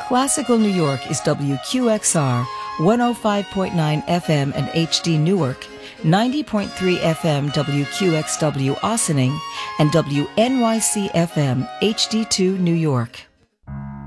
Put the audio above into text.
Classical New York is WQXR 105.9 FM and HD Newark, 90.3 FM WQXW Ossining, and WNYC FM HD2 New York.